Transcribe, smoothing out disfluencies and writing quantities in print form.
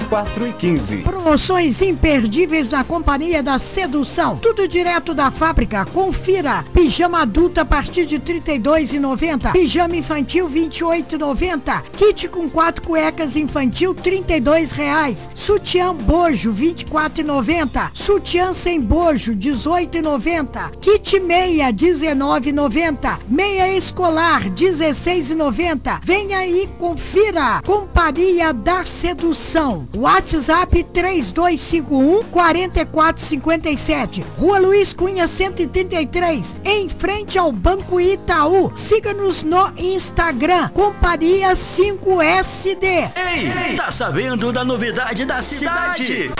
24,15. Promoções imperdíveis na Companhia da Sedução. Tudo direto da fábrica. Confira. Pijama adulto a partir de R$ 32,90. Pijama infantil R$ 28,90. Kit com 4 cuecas infantil R$ 32,00. Sutiã bojo R$ 24,90. Sutiã sem bojo R$ 18,90. Kit meia R$ 19,90. Meia escolar R$ 16,90. Venha aí, confira. Companhia da Sedução. WhatsApp 3251-4457. Rua Luiz Cunha 133, em frente ao Banco Itaú. Siga-nos no Instagram, Companhia 5SD. Ei, tá sabendo da novidade da cidade?